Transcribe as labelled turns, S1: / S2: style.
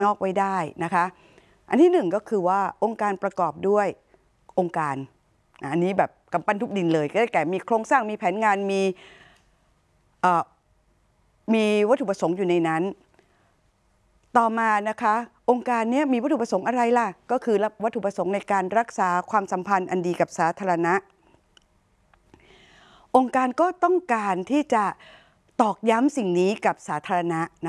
S1: นอกไว้ได้นะคะอันที่หนึ่งก็คือว่าองค์การประกอบด้วยองค์การอันนี้แบบกำปั้นทุบดินเลยก็ได้แก่มีโครงสร้างมีแผนงานมีวัตถุประสงค์อยู่ในนั้นต่อมานะคะองค์การนี้มีวัตถุประสงค์อะไรล่ะก็คือวัตถุประสงค์ในการรักษาความสัมพันธ์อันดีกับสาธารณะองค์การก็ต้องการที่จะตอกย้ำสิ่งนี้กับสาธารณะ